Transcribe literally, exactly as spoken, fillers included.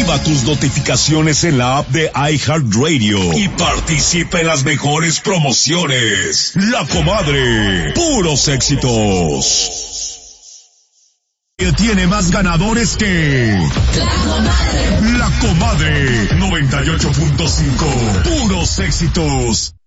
Activa tus notificaciones en la app de iHeartRadio y participa en las mejores promociones. La Comadre, puros éxitos. Que tiene más ganadores que La Comadre. La Comadre noventa y ocho punto cinco, puros éxitos.